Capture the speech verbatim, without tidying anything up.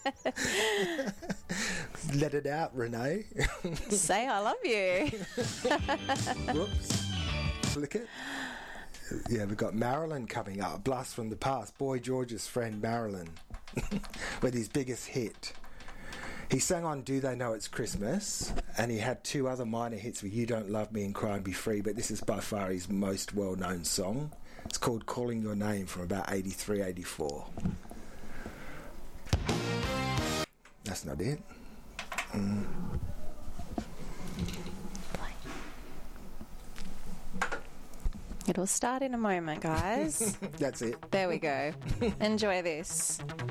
Let it out, Renee. Say I love you. Whoops. Flick it. Yeah, we've got Marilyn coming up. Blast from the Past. Boy George's friend Marilyn. With his biggest hit. He sang on Do They Know It's Christmas, and he had two other minor hits with You Don't Love Me and Cry and Be Free, but this is by far his most well-known song. It's called Calling Your Name from about eighty-three, eighty-four. That's not it. Mm. It'll start in a moment, guys. That's it. There we go. Enjoy this.